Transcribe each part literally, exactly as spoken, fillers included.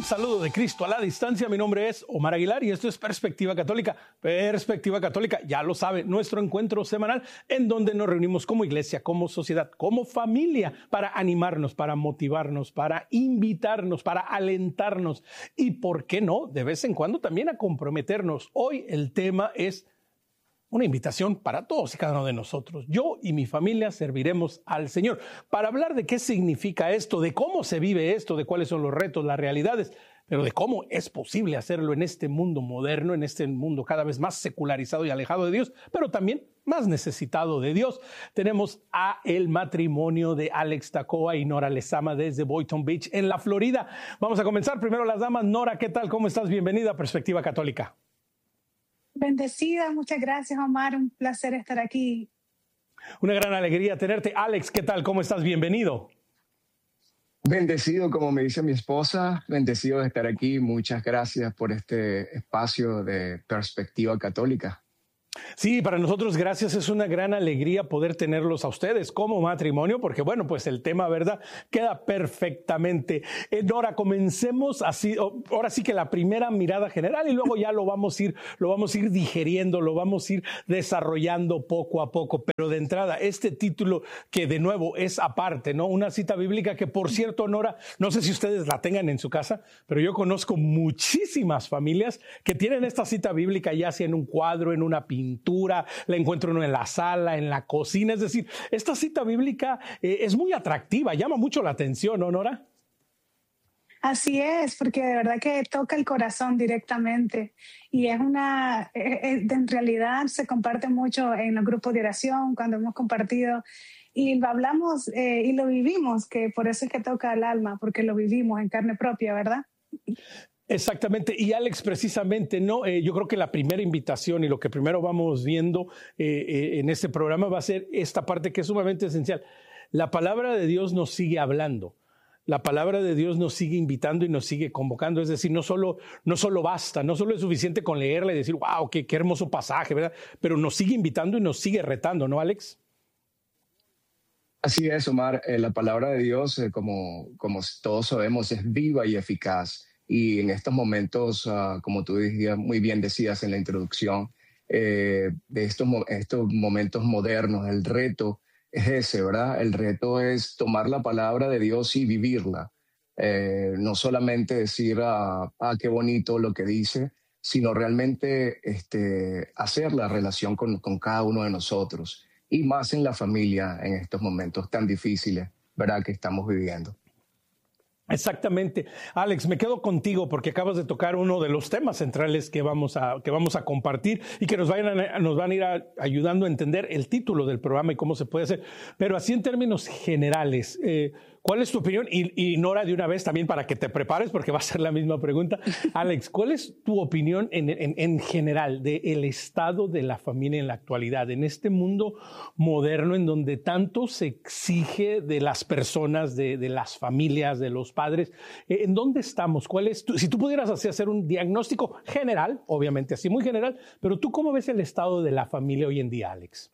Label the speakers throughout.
Speaker 1: saludo de Cristo a la distancia. Mi nombre es Omar Aguilar y esto es Perspectiva Católica. Perspectiva Católica, ya lo sabe, nuestro encuentro semanal en donde nos reunimos como iglesia, como sociedad, como familia para animarnos, para motivarnos, para invitarnos, para alentarnos y, ¿por qué no?, de vez en cuando también a comprometernos. Hoy el tema es una invitación para todos y cada uno de nosotros. Yo y mi familia serviremos al Señor. Para hablar de qué significa esto, de cómo se vive esto, de cuáles son los retos, las realidades, pero de cómo es posible hacerlo en este mundo moderno, en este mundo cada vez más secularizado y alejado de Dios, pero también más necesitado de Dios. Tenemos a el matrimonio de Alex Tacoa y Nora Lezama desde Boynton Beach, en la Florida. Vamos a comenzar primero las damas. Nora, ¿qué tal? ¿Cómo estás? Bienvenida a Perspectiva Católica.
Speaker 2: Bendecida, muchas gracias, Omar, un placer estar aquí.
Speaker 1: Una gran alegría tenerte. Alex, ¿qué tal? ¿Cómo estás? Bienvenido.
Speaker 3: Bendecido, como me dice mi esposa, bendecido de estar aquí. Muchas gracias por este espacio de Perspectiva Católica.
Speaker 1: Sí, para nosotros, gracias, es una gran alegría poder tenerlos a ustedes como matrimonio, porque bueno, pues el tema, ¿verdad?, queda perfectamente. Eh, Nora, comencemos así, oh, ahora sí que la primera mirada general y luego ya lo vamos a ir, lo vamos a ir digeriendo, lo vamos a ir desarrollando poco a poco. Pero de entrada, este título que de nuevo es aparte, ¿no? Una cita bíblica que, por cierto, Nora, no sé si ustedes la tengan en su casa, pero yo conozco muchísimas familias que tienen esta cita bíblica ya sea en un cuadro, en una pintura, pintura, la encuentro uno en la sala, en la cocina. Es decir, esta cita bíblica eh, es muy atractiva, llama mucho la atención, ¿no, Nora?
Speaker 2: Así es, porque de verdad que toca el corazón directamente y es una, eh, en realidad se comparte mucho en los grupos de oración cuando hemos compartido y lo hablamos eh, y lo vivimos, que por eso es que toca al alma, porque lo vivimos en carne propia, ¿verdad?
Speaker 1: Exactamente. Y Alex, precisamente, ¿no? Eh, yo creo que la primera invitación y lo que primero vamos viendo eh, eh, en este programa va a ser esta parte que es sumamente esencial. La palabra de Dios nos sigue hablando. La palabra de Dios nos sigue invitando y nos sigue convocando. Es decir, no solo, no solo basta, no solo es suficiente con leerla y decir, wow, qué, qué hermoso pasaje, ¿verdad? Pero nos sigue invitando y nos sigue retando, ¿no, Alex?
Speaker 3: Así es, Omar. Eh, la palabra de Dios, eh, como, como todos sabemos, es viva y eficaz. Y en estos momentos, uh, como tú decías, muy bien decías en la introducción, eh, de estos, estos momentos modernos, el reto es ese, ¿verdad? El reto es tomar la palabra de Dios y vivirla. Eh, no solamente decir, ah, ah, qué bonito lo que dice, sino realmente este, hacer la relación con, con cada uno de nosotros. Y más en la familia, en estos momentos tan difíciles, ¿verdad?, que estamos viviendo.
Speaker 1: Exactamente. Alex, me quedo contigo porque acabas de tocar uno de los temas centrales que vamos a, que vamos a compartir y que nos, vayan a, nos van a ir a, ayudando a entender el título del programa y cómo se puede hacer. Pero así en términos generales, eh, ¿cuál es tu opinión? Y, y Nora, de una vez también para que te prepares porque va a ser la misma pregunta. Alex, ¿cuál es tu opinión en, en, en general del estado de la familia en la actualidad, en este mundo moderno en donde tanto se exige de las personas, de, de las familias, de los padres? ¿En dónde estamos? ¿Cuál es tu, si tú pudieras así hacer un diagnóstico general, obviamente así muy general, pero tú cómo ves el estado de la familia hoy en día, Alex?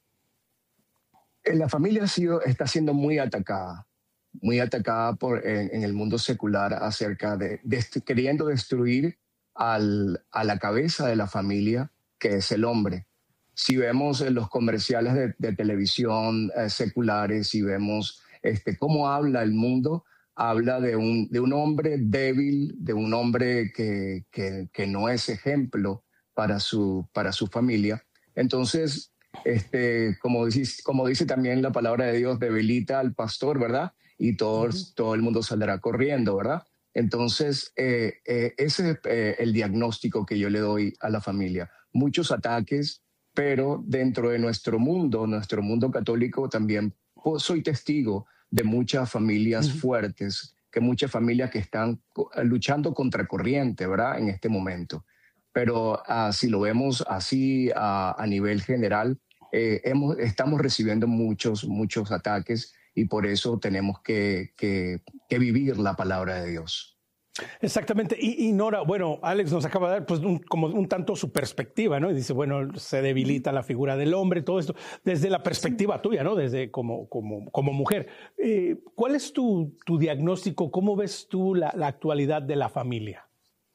Speaker 3: La familia ha sido, está siendo muy atacada. muy atacada por, en, en el mundo secular acerca de, de queriendo destruir al, a la cabeza de la familia, que es el hombre. Si vemos en los comerciales de, de televisión eh, seculares, si vemos este, cómo habla el mundo, habla de un, de un hombre débil, de un hombre que, que, que no es ejemplo para su, para su familia. Entonces, este, como, dice, como dice también la palabra de Dios, debilita al pastor, ¿verdad? Y todos, uh-huh. todo el mundo saldrá corriendo, ¿verdad? Entonces, eh, eh, ese es eh, el diagnóstico que yo le doy a la familia. Muchos ataques, pero dentro de nuestro mundo, nuestro mundo católico también, pues, soy testigo de muchas familias uh-huh. fuertes, que muchas familias que están luchando contra corriente, ¿verdad? En este momento. Pero uh, si lo vemos así uh, a nivel general, eh, hemos, estamos recibiendo muchos, muchos ataques y por eso tenemos que, que, que vivir la palabra de Dios.
Speaker 1: Exactamente. Y, y Nora, bueno, Alex nos acaba de dar pues un, como un tanto su perspectiva, ¿no? Y dice, bueno, se debilita la figura del hombre, todo esto, desde la perspectiva tuya, ¿no? Desde como, como, como mujer. Eh, ¿Cuál es tu, tu diagnóstico? ¿Cómo ves tú la, la actualidad de la familia?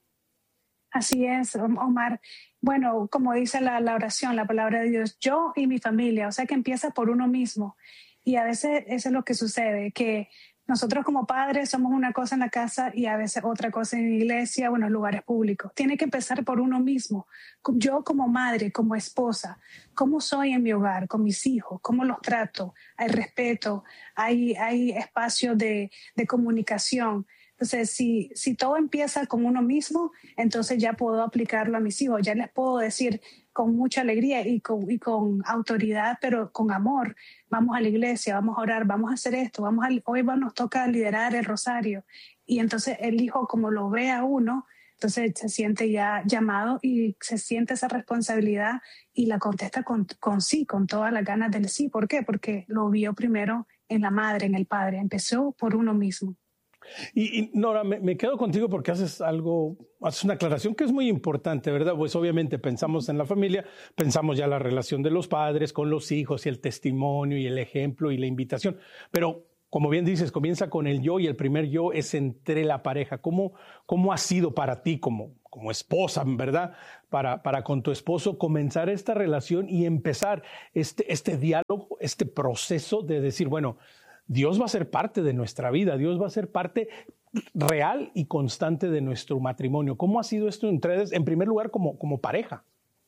Speaker 2: Así es, Omar. Bueno, como dice la, la oración, la palabra de Dios, yo y mi familia, o sea que empieza por uno mismo. Y a veces eso es lo que sucede, que nosotros como padres somos una cosa en la casa y a veces otra cosa en la iglesia o en los lugares públicos. Tiene que empezar por uno mismo. Yo como madre, como esposa, ¿cómo soy en mi hogar con mis hijos? ¿Cómo los trato? ¿Hay respeto? ¿Hay, hay espacio de, de comunicación? Entonces, si, si todo empieza con uno mismo, entonces ya puedo aplicarlo a mis hijos. Ya les puedo decir con mucha alegría y con, y con autoridad, pero con amor. Vamos a la iglesia, vamos a orar, vamos a hacer esto. Vamos a, hoy nos toca liderar el rosario. Y entonces el hijo, como lo ve a uno, entonces se siente ya llamado y se siente esa responsabilidad y la contesta con, con sí, con todas las ganas del sí. ¿Por qué? Porque lo vio primero en la madre, en el padre. Empezó por uno mismo.
Speaker 1: Y, y Nora, me, me quedo contigo porque haces algo, haces una aclaración que es muy importante, ¿verdad? Pues obviamente pensamos en la familia, pensamos ya la relación de los padres con los hijos y el testimonio y el ejemplo y la invitación, pero como bien dices, comienza con el yo y el primer yo es entre la pareja. ¿Cómo, cómo ha sido para ti como, como esposa, ¿verdad? Para, para con tu esposo comenzar esta relación y empezar este, este diálogo, este proceso de decir, bueno, Dios va a ser parte de nuestra vida, Dios va a ser parte real y constante de nuestro matrimonio. ¿Cómo ha sido esto en ustedes, en primer lugar, como, como pareja?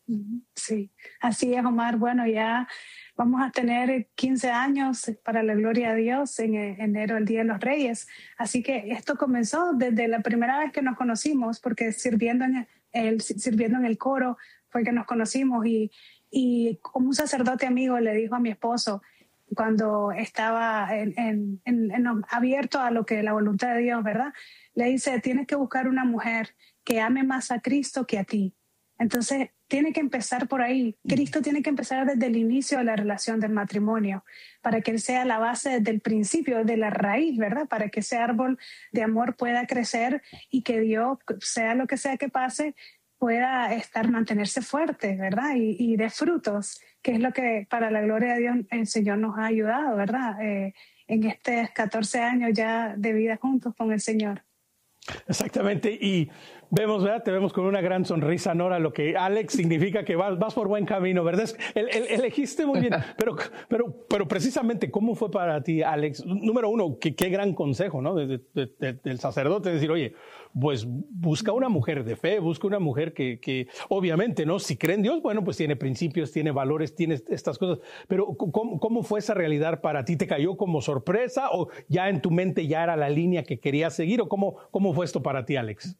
Speaker 2: Sí, así es, Omar. Bueno, ya vamos a tener quince años para la gloria de Dios en enero, el Día de los Reyes. Así que esto comenzó desde la primera vez que nos conocimos, porque sirviendo en el, sirviendo en el coro fue que nos conocimos y, y como un sacerdote amigo le dijo a mi esposo, cuando estaba en, en, en, en abierto a lo que la voluntad de Dios, ¿verdad? Le dice, tienes que buscar una mujer que ame más a Cristo que a ti. Entonces, tiene que empezar por ahí. Cristo tiene que empezar desde el inicio de la relación del matrimonio, para que Él sea la base desde el principio, desde la raíz, ¿verdad? Para que ese árbol de amor pueda crecer y que Dios, sea lo que sea que pase, pueda estar, mantenerse fuerte, ¿verdad? Y, y de frutos, que es lo que para la gloria de Dios el Señor nos ha ayudado, ¿verdad? Eh, en estos catorce años ya de vida juntos con el Señor.
Speaker 1: Exactamente, y vemos, ¿verdad? Te vemos con una gran sonrisa, Nora, lo que Alex significa que vas, vas por buen camino, ¿verdad? El, el, elegiste muy bien, pero, pero, pero precisamente, ¿cómo fue para ti, Alex? Número uno, qué, qué gran consejo, ¿no? De, de, de, del sacerdote, decir, oye, pues busca una mujer de fe, busca una mujer que, que obviamente, ¿no? Si cree en Dios, bueno, pues tiene principios, tiene valores, tiene estas cosas, pero ¿cómo, cómo fue esa realidad para ti? ¿Te cayó como sorpresa o ya en tu mente ya era la línea que querías seguir o cómo, cómo fue esto para ti, Alex?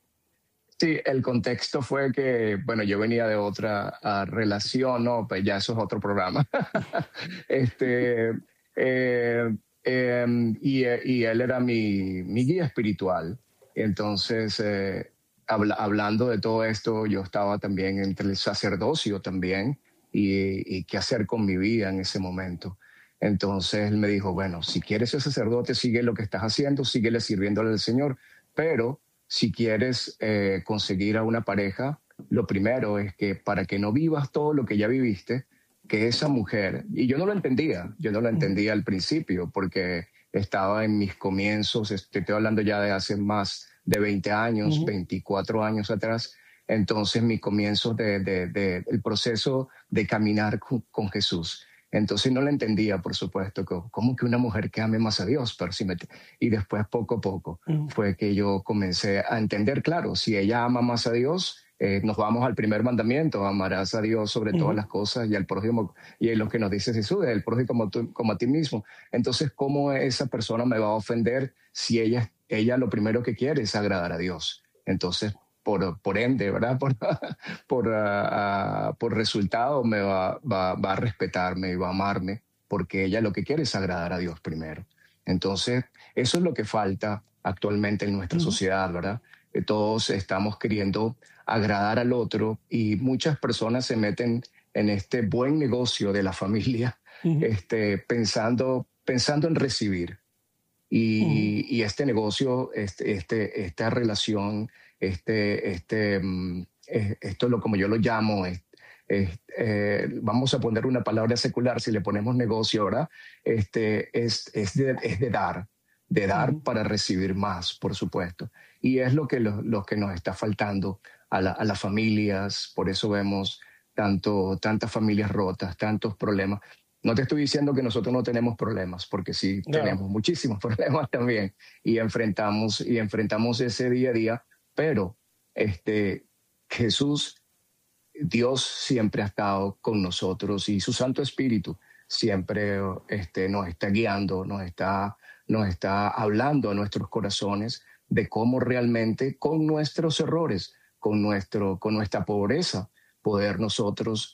Speaker 3: Sí, el contexto fue que, bueno, yo venía de otra uh, relación, ¿no? Pues ya eso es otro programa. este, eh, eh, y, y él era mi, mi guía espiritual. Entonces, eh, habla, hablando de todo esto, yo estaba también entre el sacerdocio también y, y qué hacer con mi vida en ese momento. Entonces él me dijo, bueno, si quieres ser sacerdote, sigue lo que estás haciendo, síguele sirviéndole al Señor, pero si quieres eh, conseguir a una pareja, lo primero es que para que no vivas todo lo que ya viviste, que esa mujer, y yo no lo entendía, yo no lo entendía al principio porque estaba en mis comienzos, estoy hablando ya de hace más de veinte años, uh-huh. veinticuatro años atrás, entonces mis comienzos del de, de, de, proceso de caminar con, con Jesús. Entonces no lo entendía, por supuesto, como que una mujer que ame más a Dios, pero sí me... y después poco a poco uh-huh. fue que yo comencé a entender, claro, si ella ama más a Dios, eh, nos vamos al primer mandamiento, amarás a Dios sobre uh-huh. todas las cosas y al prójimo, y es lo que nos dice Jesús, el prójimo como, tú, como a ti mismo. Entonces, ¿cómo esa persona me va a ofender si ella, ella lo primero que quiere es agradar a Dios? Entonces, Por, por ende, ¿verdad? Por, por, uh, uh, por resultado me va, va, va a respetarme y va a amarme porque ella lo que quiere es agradar a Dios primero. Entonces, eso es lo que falta actualmente en nuestra uh-huh. sociedad, ¿verdad? Que todos estamos queriendo agradar al otro y muchas personas se meten en este buen negocio de la familia uh-huh. este, pensando, pensando en recibir. Y,
Speaker 1: Ujú.
Speaker 3: y este negocio, este, este, esta relación, este, este, mm, eh, esto es lo como yo lo llamo, es- es, eh, vamos a poner una palabra secular, si le ponemos negocio, ¿verdad? Este, es, es, de, es de dar, de dar
Speaker 1: Ujú.
Speaker 3: para recibir más, por supuesto. Y es lo que, lo, lo que nos está faltando a, la- a las familias, por eso vemos tanto, tantas familias rotas, tantos problemas. No te estoy diciendo que nosotros no tenemos problemas, porque sí
Speaker 1: Claro.
Speaker 3: tenemos muchísimos problemas también y enfrentamos, y enfrentamos ese día a día, pero este, Jesús, Dios siempre ha estado con nosotros y su Santo Espíritu siempre este, nos está guiando, nos está, nos está hablando a nuestros corazones de cómo realmente con nuestros errores, con, nuestro, con nuestra pobreza, poder nosotros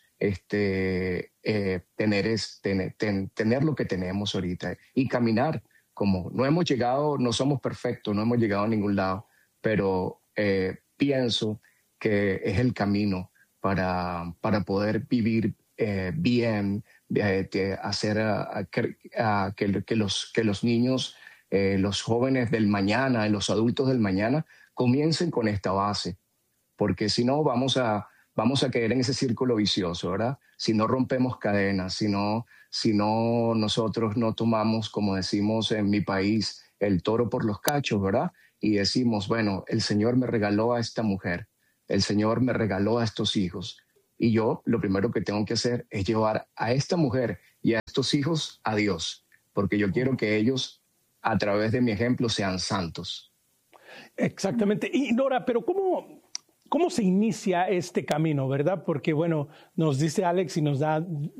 Speaker 3: este, eh, tener, es, tener, ten- tener lo que tenemos ahorita y caminar como no hemos llegado, no somos perfectos, no hemos llegado a ningún lado, pero eh, pienso que es el camino para, para poder vivir eh, bien, eh, de hacer a- a que, a que- que los, que los niños, eh, los jóvenes del mañana, los adultos del mañana, comiencen con esta base, porque si no vamos a, vamos a caer en ese círculo vicioso, ¿verdad? Si no rompemos cadenas, si no, si no nosotros no tomamos, como decimos en mi país, el toro por los cachos, ¿verdad? Y decimos, bueno, el Señor me regaló a esta mujer, el Señor me regaló a estos hijos. Y yo lo primero que tengo que hacer es llevar a esta mujer y a estos hijos a Dios, porque yo quiero que ellos, a través de mi ejemplo, sean santos.
Speaker 1: Exactamente. Y Nora, pero ¿cómo, cómo se inicia este camino, verdad? Porque, bueno, nos dice Alex y nos da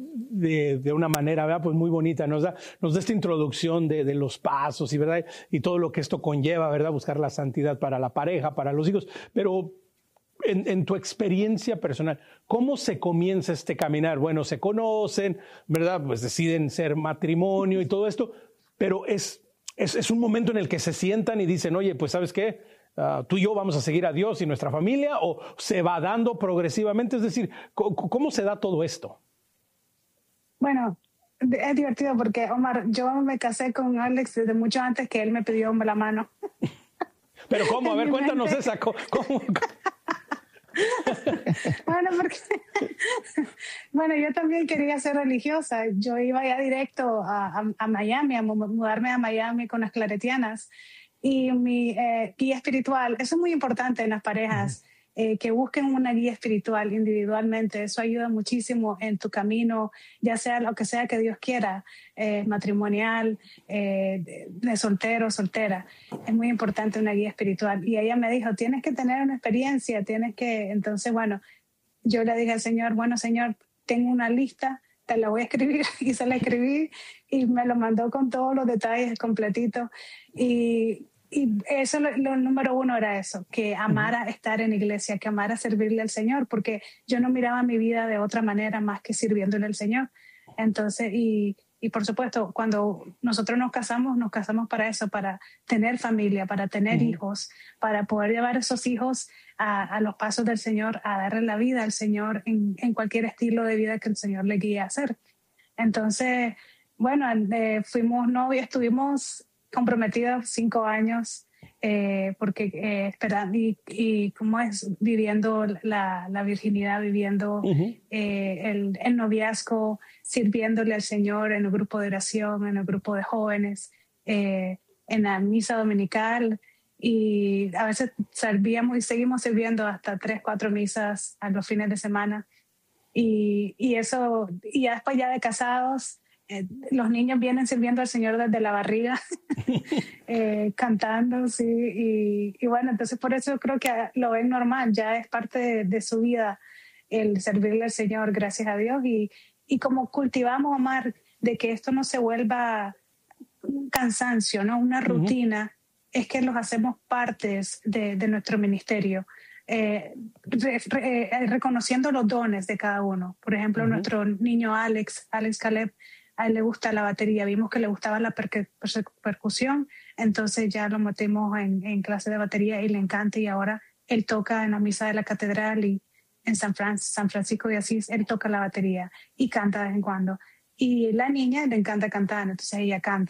Speaker 1: de, de una manera, ¿verdad? Pues muy bonita, nos da, nos da esta introducción de, de los pasos y, ¿verdad? Y todo lo que esto conlleva, ¿verdad? Buscar la santidad para la pareja, para los hijos. Pero en, en tu experiencia personal, ¿cómo se comienza este caminar? Bueno, se conocen, ¿verdad? Pues deciden ser matrimonio y todo esto, pero es, es, es un momento en el que se sientan y dicen, oye, pues ¿sabes qué? Uh, tú y yo vamos a seguir a Dios y nuestra familia, o se va dando progresivamente, es decir, ¿cómo, cómo se da todo esto?
Speaker 2: Bueno, es divertido porque, Omar, yo me casé con Alex desde mucho antes que él me pidió la mano.
Speaker 1: Pero ¿cómo? A
Speaker 2: En
Speaker 1: ver,
Speaker 2: mi
Speaker 1: cuéntanos
Speaker 2: mente.
Speaker 1: esa. ¿Cómo? cómo?
Speaker 2: Bueno, porque bueno, yo también quería ser religiosa. Yo iba ya directo a, a, a Miami, a mudarme a Miami con las claretianas. Y mi eh, guía espiritual, eso es muy importante en las parejas, eh, que busquen una guía espiritual individualmente. Eso ayuda muchísimo en tu camino, ya sea lo que sea que Dios quiera, eh, matrimonial, eh, de, de soltero, soltera. Es muy importante una guía espiritual. Y ella me dijo, tienes que tener una experiencia, tienes que, entonces, bueno, yo le dije al Señor, bueno, Señor, tengo una lista, te la voy a escribir, y se la escribí y me lo mandó con todos los detalles completitos. Y, y eso, lo, lo número uno era eso, que amara estar en iglesia, que amara servirle al Señor, porque yo no miraba mi vida de otra manera más que sirviéndole al Señor. Entonces, y, y por supuesto, cuando nosotros nos casamos, nos casamos para eso, para tener familia, para tener
Speaker 1: Uh-huh.
Speaker 2: hijos, para poder llevar a esos hijos a, a los pasos del Señor, a darle la vida al Señor en, en cualquier estilo de vida que el Señor le guíe a hacer. Entonces, bueno, eh, fuimos novios, estuvimos comprometidos cinco años, eh, porque eh, esperando, y, y cómo es viviendo la, la virginidad, viviendo
Speaker 1: Uh-huh.
Speaker 2: eh, el, el noviazgo, sirviéndole al Señor en el grupo de oración, en el grupo de jóvenes, eh, en la misa dominical. Y a veces servíamos y seguimos sirviendo hasta tres, cuatro misas a los fines de semana. Y, y eso, y ya después ya de casados, eh, los niños vienen sirviendo al Señor desde la barriga, eh, cantando, sí. Y, y bueno, entonces por eso creo que lo ven normal, ya es parte de, de su vida el servirle al Señor, gracias a Dios. Y, y como cultivamos, Omar, de que esto no se vuelva un cansancio, ¿no? Una rutina, uh-huh. Es que los hacemos partes de, de nuestro ministerio, eh, re, re, eh, reconociendo los dones de cada uno. Por ejemplo, uh-huh. Nuestro niño Alex, Alex Caleb, a él le gusta la batería, vimos que le gustaba la per, per, percusión, entonces ya lo metimos en, en clase de batería y le encanta, y ahora él toca en la misa de la catedral y en San, Fran, San Francisco de Asís, él toca la batería y canta de vez en cuando. Y la niña le encanta cantar, entonces ella canta.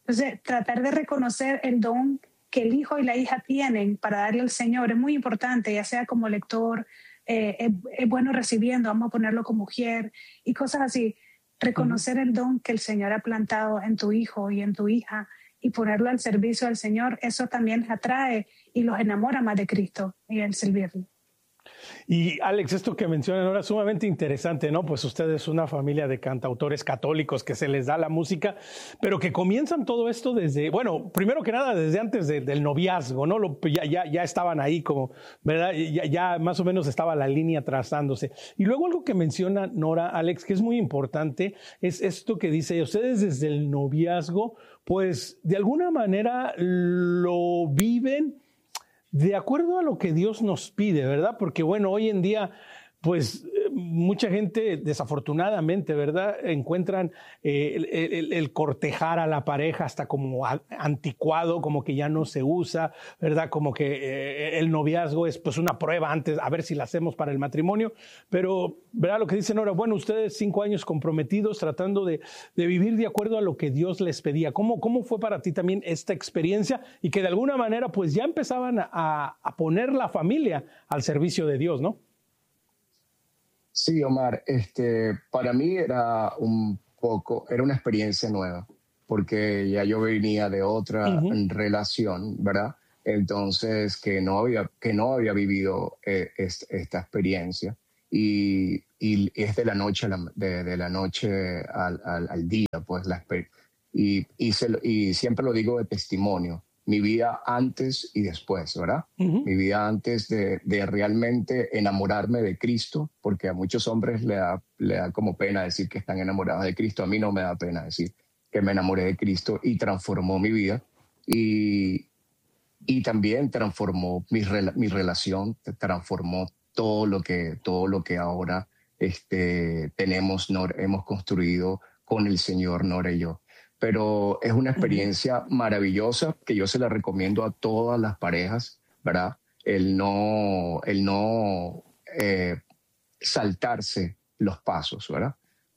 Speaker 2: Entonces, tratar de reconocer el don que el hijo y la hija tienen para darle al Señor es muy importante, ya sea como lector, eh, es, es bueno recibiendo, vamos a ponerlo como mujer y cosas así. Reconocer el don que el Señor ha plantado en tu hijo y en tu hija y ponerlo al servicio del Señor, eso también les atrae y los enamora más de Cristo y el servirle.
Speaker 1: Y Alex, esto que mencionan ahora es sumamente interesante, ¿no? Pues ustedes una familia de cantautores católicos que se les da la música, pero que comienzan todo esto desde, bueno, primero que nada desde antes de, del noviazgo, ¿no? Lo, ya, ya, ya estaban ahí como, ¿verdad? Ya, ya más o menos estaba la línea trazándose. Y luego algo que menciona Nora, Alex, que es muy importante, es esto que dice, ustedes desde el noviazgo, pues de alguna manera lo viven de acuerdo a lo que Dios nos pide, ¿verdad? Porque bueno, hoy en día, pues mucha gente desafortunadamente, ¿verdad? Encuentran eh, el, el, el cortejar a la pareja hasta como anticuado, como que ya no se usa, ¿verdad? Como que eh, el noviazgo es pues una prueba antes, a ver si la hacemos para el matrimonio. Pero, ¿verdad? Lo que dicen ahora, bueno, ustedes cinco años comprometidos tratando de, de vivir de acuerdo a lo que Dios les pedía. ¿Cómo, cómo fue para ti también esta experiencia? Y que de alguna manera pues ya empezaban a, a poner la familia al servicio de Dios, ¿no?
Speaker 3: Sí, Omar, este, para mí era un poco, era una experiencia nueva, porque ya yo venía de otra uh-huh. relación, ¿verdad? Entonces, que no había, que no había vivido eh, es, esta experiencia. Y, y es de la noche, a la, de, de la noche al, al, al día, pues, la y, y, se, y siempre lo digo de testimonio. Mi vida antes y después, ¿verdad? Uh-huh. Mi vida antes de, de realmente enamorarme de Cristo, porque a muchos hombres le da, le da como pena decir que están enamorados de Cristo. A mí no me da pena decir que me enamoré de Cristo y transformó mi vida. Y, y también transformó mi, mi relación, transformó todo lo que, todo lo que ahora este, tenemos, Nor, hemos construido con el Señor, Nora y yo. Pero es una experiencia maravillosa que yo se la recomiendo a todas las parejas, ¿verdad? El no, el no eh, saltarse los pasos, ¿verdad?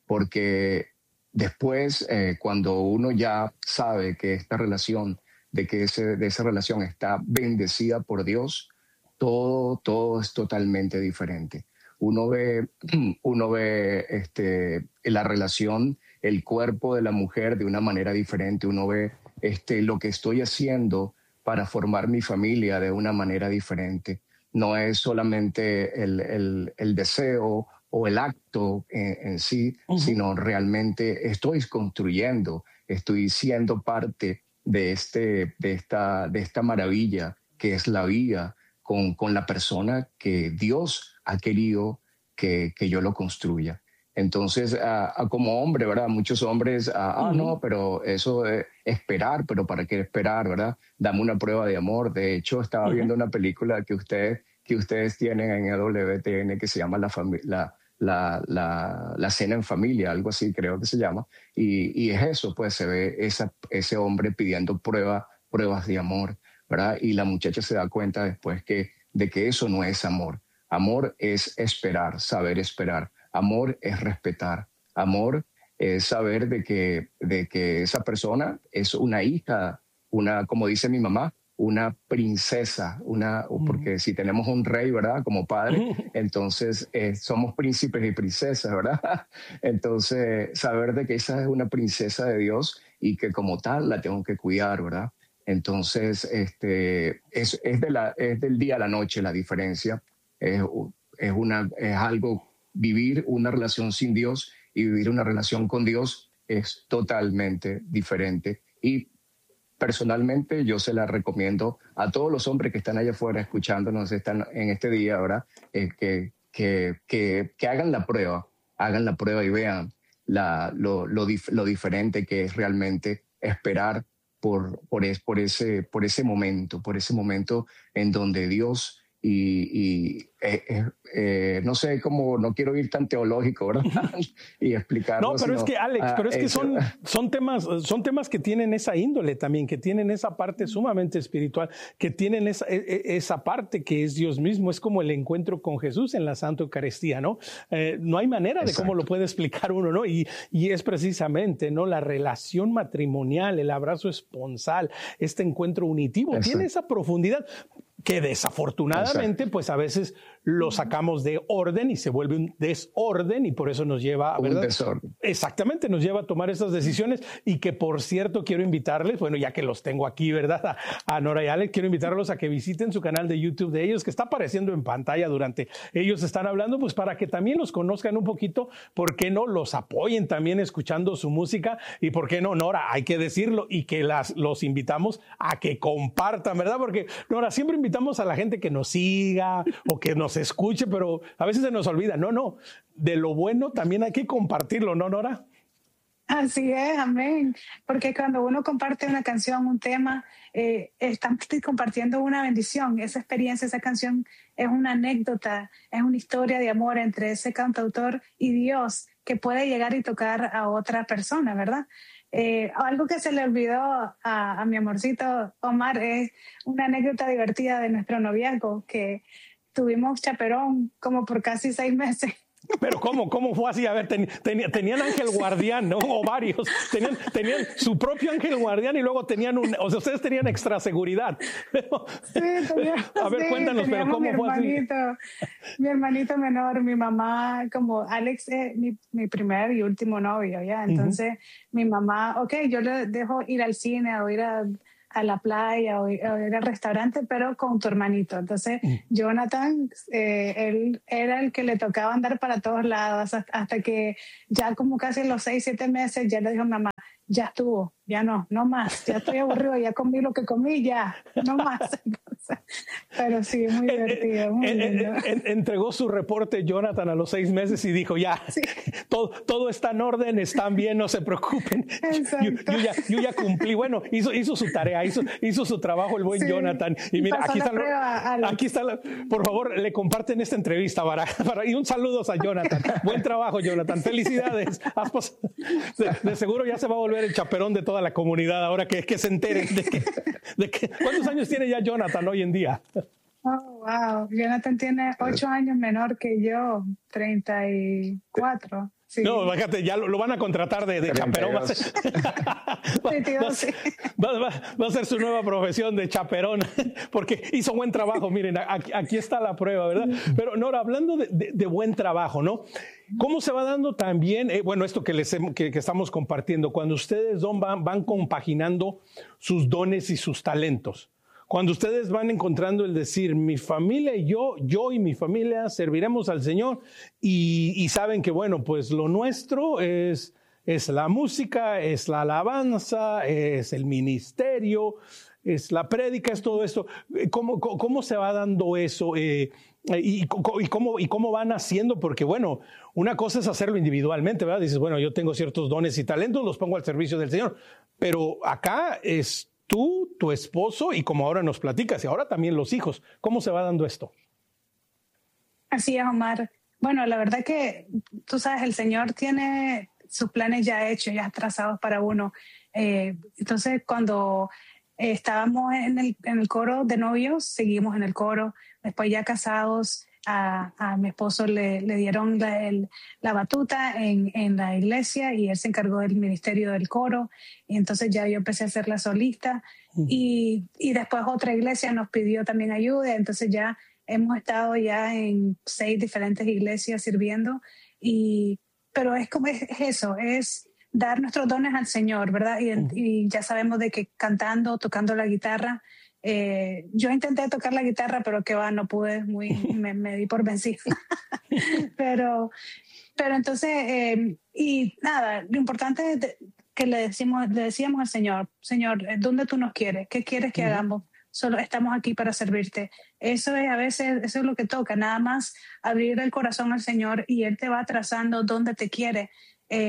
Speaker 3: Porque después, eh, cuando uno ya sabe que esta relación, de que ese, de esa relación está bendecida por Dios, todo, todo es totalmente diferente. Uno ve, uno ve este, la relación, el cuerpo de la mujer de una manera diferente. Uno ve este, lo que estoy haciendo para formar mi familia de una manera diferente. No es solamente el, el, el deseo o el acto en, en sí, uh-huh. sino realmente estoy construyendo, estoy siendo parte de, este, de, esta, de esta maravilla que es la vida con, con la persona que Dios ha querido que, que yo lo construya. Entonces, uh, uh, como hombre, ¿verdad? Muchos hombres, uh, ah, uh-huh. no, pero eso es esperar, pero ¿para qué esperar, verdad? Dame una prueba de amor. De hecho, estaba uh-huh. viendo una película que ustedes, que ustedes tienen en E W T N que se llama La, la, la, la, la Cena en Familia, algo así creo que se llama. Y, y es eso, pues se ve esa, ese hombre pidiendo prueba, pruebas de amor, ¿verdad? Y la muchacha se da cuenta después que, de que eso no es amor. Amor es esperar, saber esperar. Amor es respetar. Amor es saber de que, de que esa persona es una hija, una, como dice mi mamá, una princesa, una, porque si tenemos un rey, ¿verdad? Como padre, entonces eh, somos príncipes y princesas, ¿verdad? Entonces, saber de que esa es una princesa de Dios y que como tal la tengo que cuidar, ¿verdad? Entonces, este, es, es, de la, es del día a la noche la diferencia. Es, es, una, es algo... Vivir una relación sin Dios y vivir una relación con Dios es totalmente diferente. Y personalmente yo se la recomiendo a todos los hombres que están allá afuera escuchándonos están en este día, ¿verdad? Eh, que, que, que, que hagan la prueba, hagan la prueba y vean la, lo, lo, dif, lo diferente que es realmente esperar por, por, es, por, ese, por ese momento, por ese momento en donde Dios y, y eh, eh, eh, no sé cómo, no quiero ir tan teológico, ¿verdad? y explicarlo.
Speaker 1: No, pero
Speaker 3: sino,
Speaker 1: es que, Alex, pero es que
Speaker 3: eso.
Speaker 1: son, son, temas, son temas que tienen esa índole también, que tienen esa parte sumamente espiritual, que tienen esa, esa parte que es Dios mismo, es como el encuentro con Jesús en la Santa Eucaristía, ¿no? Eh, no hay manera de cómo lo puede explicar uno, ¿no? Y, y es precisamente, ¿no? La relación matrimonial, el abrazo esponsal, este encuentro unitivo, Exacto. tiene esa profundidad que desafortunadamente, Exacto. pues a veces lo sacamos de orden y se vuelve un desorden y por eso nos lleva a, ¿verdad?
Speaker 3: Un desorden.
Speaker 1: Exactamente, nos lleva a tomar esas decisiones y que, por cierto, quiero invitarles, bueno, ya que los tengo aquí, ¿verdad? A, a Nora y Alex, quiero invitarlos a que visiten su canal de YouTube de ellos, que está apareciendo en pantalla durante ellos están hablando, pues para que también los conozcan un poquito, ¿por qué no? Los apoyen también escuchando su música y ¿por qué no, Nora? Hay que decirlo y que las, los invitamos a que compartan, ¿verdad? Porque, Nora, siempre invitamos a la gente que nos siga o que nos escuche, pero a veces se nos olvida. No, no, de lo bueno también hay que compartirlo, ¿no, Nora?
Speaker 2: Así es, amén. Porque cuando uno comparte una canción, un tema, eh, están compartiendo una bendición. Esa experiencia, esa canción es una anécdota, es una historia de amor entre ese cantautor y Dios que puede llegar y tocar a otra persona, ¿verdad? Eh, algo que se le olvidó a, a mi amorcito Omar es una anécdota divertida de nuestro noviazgo, que tuvimos chaperón como por casi seis meses.
Speaker 1: Pero ¿cómo? ¿Cómo fue así? A ver, ten, ten, tenían ángel guardián, ¿no? O varios. Tenían, tenían su propio ángel guardián y luego tenían un... O sea, ustedes tenían extra seguridad.
Speaker 2: Sí, teníamos,
Speaker 1: a ver,
Speaker 2: sí,
Speaker 1: cuéntanos, pero ¿cómo fue
Speaker 2: hermanito, así? Mi hermanito menor, mi mamá, como Alex es mi, mi primer y último novio, ¿ya? Entonces, uh-huh. mi mamá, ok, yo le dejo ir al cine o ir a... a la playa o ir al restaurante, pero con tu hermanito. Entonces, mm. Jonathan, eh, él era el que le tocaba andar para todos lados hasta, hasta que ya como casi los seis, siete meses, ya le dijo a mamá, ya estuvo, ya no, no más, ya estoy aburrido, ya comí lo que comí, ya, no más. Pero sí, muy divertido, muy
Speaker 1: en,
Speaker 2: lindo.
Speaker 1: En, en, entregó su reporte Jonathan a los seis meses y dijo, ya, sí. todo, todo está en orden, están bien, no se preocupen. Yo, yo, ya, yo ya cumplí, bueno, hizo, hizo su tarea, hizo, hizo su trabajo el buen sí. Jonathan. Y mira, aquí está, lo, aquí está, la, por favor, le comparten esta entrevista para, para, y un saludo a Jonathan. Buen trabajo, Jonathan, felicidades. De, de seguro ya se va a volver el chaperón de toda la comunidad ahora que, que se enteren de que, de que... ¿Cuántos años tiene ya Jonathan hoy en día?
Speaker 2: Oh, wow. Jonathan tiene ocho años menor que yo, treinta y cuatro. Sí.
Speaker 1: No, fíjate, ya lo, lo van a contratar de, de chaperón. Va a, ser, va, sí, tío, va, sí. va, va, va a ser su nueva profesión de chaperón, porque hizo buen trabajo. Miren, aquí, aquí está la prueba, ¿verdad? Pero, Nora, hablando de, de, de buen trabajo, ¿no? ¿Cómo se va dando también, eh, bueno, esto que, les, que, que estamos compartiendo, cuando ustedes don, van, van compaginando sus dones y sus talentos? Cuando ustedes van encontrando el decir, mi familia y yo, yo y mi familia serviremos al Señor y, y saben que, bueno, pues lo nuestro es, es la música, es la alabanza, es el ministerio, es la prédica, es todo esto. ¿Cómo, cómo, cómo se va dando eso? Eh, y, y, cómo, ¿Y cómo van haciendo? Porque, bueno, una cosa es hacerlo individualmente, ¿verdad? Dices, bueno, yo tengo ciertos dones y talentos, los pongo al servicio del Señor. Pero acá es... tú, tu esposo y como ahora nos platicas, y ahora también los hijos. ¿Cómo se va dando esto?
Speaker 2: Así es, Omar. Bueno, la verdad que tú sabes, el Señor tiene sus planes ya hechos, ya trazados para uno. Eh, entonces, cuando eh, estábamos en el, en el coro de novios, seguimos en el coro. Después ya casados, a, a mi esposo le, le dieron la, el, la batuta en, en la iglesia y él se encargó del ministerio del coro. Y entonces ya yo empecé a ser la solista. Uh-huh. y, y después otra iglesia nos pidió también ayuda. Entonces ya hemos estado ya en seis diferentes iglesias sirviendo. Y, pero es como es, es eso, es dar nuestros dones al Señor, ¿verdad? Y, uh-huh. y ya sabemos de que cantando, tocando la guitarra, Eh, yo intenté tocar la guitarra, pero que va, no pude, muy, me, me di por vencida. pero, pero entonces, eh, y nada, lo importante es de, que le, decimos, le decíamos al Señor, Señor, ¿dónde tú nos quieres? ¿Qué quieres que uh-huh. hagamos? Solo estamos aquí para servirte. Eso es a veces, eso es lo que toca, nada más abrir el corazón al Señor y Él te va trazando dónde te quiere. Eh,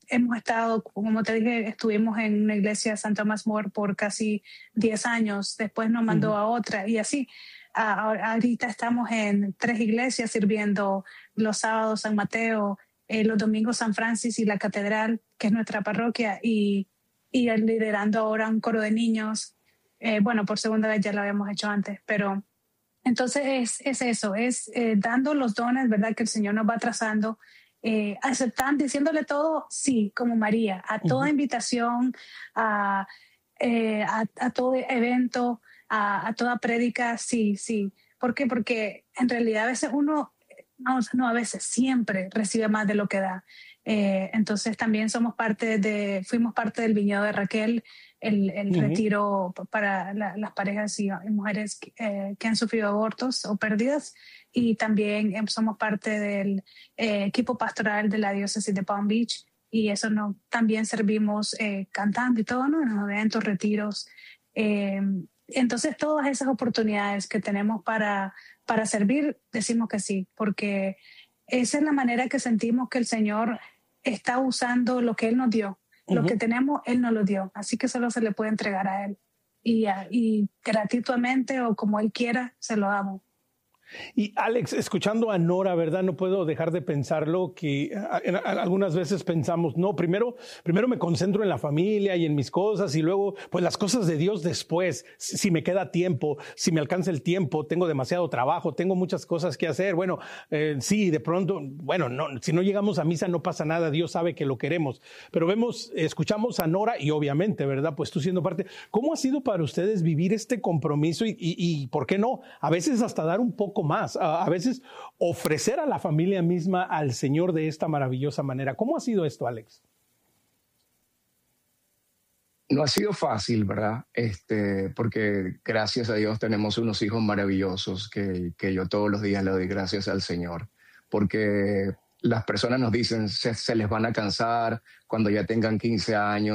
Speaker 2: hemos estado, como te dije, estuvimos en una iglesia San Thomas More por casi diez años, después nos mandó uh-huh. a otra y así. Uh, ahorita estamos en tres iglesias sirviendo los sábados San Mateo, eh, los domingos San Francis y la Catedral, que es nuestra parroquia, y, y liderando ahora un coro de niños. Eh, bueno, por segunda vez ya lo habíamos hecho antes, pero entonces es, es eso, es eh, dando los dones, ¿verdad? Que el Señor nos va trazando. Eh, aceptando, diciéndole todo, sí, como María, a toda uh-huh. invitación, a, eh, a, a todo evento, a, a toda prédica, sí, sí. ¿Por qué? Porque en realidad a veces uno, no, no a veces, siempre recibe más de lo que da. Eh, entonces también somos parte de, fuimos parte del viñedo de Raquel, el, el uh-huh. retiro para la, las parejas y, y mujeres eh, que han sufrido abortos o pérdidas. Y también somos parte del eh, equipo pastoral de la diócesis de Palm Beach y eso no, también servimos eh, cantando y todo, ¿no? En los eventos, retiros. Eh, entonces todas esas oportunidades que tenemos para, para servir, decimos que sí, porque esa es la manera que sentimos que el Señor está usando lo que Él nos dio. Uh-huh. Lo que tenemos, Él nos lo dio, así que solo se le puede entregar a Él. Y, y gratuitamente o como Él quiera, se lo damos.
Speaker 1: Y Alex, escuchando a Nora, ¿verdad? No puedo dejar de pensarlo que en, algunas veces pensamos, no, primero, primero me concentro en la familia y en mis cosas y luego, pues las cosas de Dios después, si me queda tiempo, si me alcanza el tiempo, tengo demasiado trabajo, tengo muchas cosas que hacer. Bueno, eh, sí, de pronto, bueno, no, si no llegamos a misa no pasa nada, Dios sabe que lo queremos. Pero vemos, escuchamos a Nora y obviamente, ¿verdad? Pues tú siendo parte, ¿cómo ha sido para ustedes vivir este compromiso y, y, y por qué no? A veces hasta dar un poco más, a, a veces ofrecer a la familia misma al Señor de esta maravillosa manera. ¿Cómo ha sido esto, Alex?
Speaker 3: No ha sido fácil, ¿verdad? Este, porque gracias a Dios tenemos unos hijos maravillosos que, que yo todos los días le doy gracias al Señor, porque las personas nos dicen se, se les van a cansar cuando ya tengan quince años.